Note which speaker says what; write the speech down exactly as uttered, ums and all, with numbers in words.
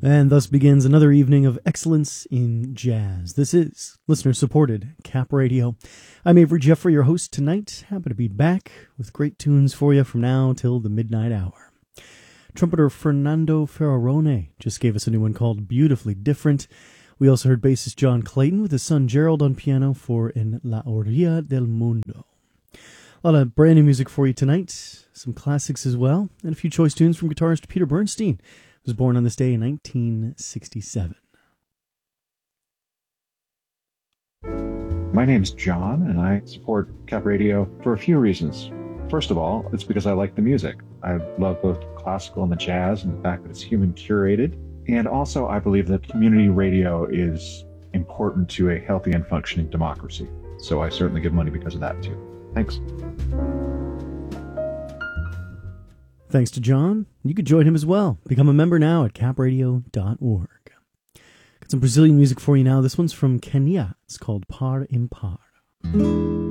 Speaker 1: And thus begins another evening of excellence in jazz. This is listener-supported Cap Radio. I'm Avery Jeffrey, your host tonight. Happy to be back with great tunes for you from now till the midnight hour. Trumpeter Fernando Ferrarone just gave us a new one called Beautifully Different. We also heard bassist John Clayton with his son Gerald on piano for En la Orilla del Mundo. A lot of brand new music for you tonight, some classics as well, and a few choice tunes from guitarist Peter Bernstein, who was born on this day in nineteen sixty-seven.
Speaker 2: My name's John, and I support Cap Radio for a few reasons. First of all, it's because I like the music. I love both classical and the jazz, and the fact that it's human curated. And also, I believe that community radio is important to a healthy and functioning democracy. So I certainly give money because of that, too. Thanks.
Speaker 1: Thanks to John. You could join him as well. Become a member now at cap radio dot org. Got some Brazilian music for you now. This one's from Kenya. It's called Par Impar.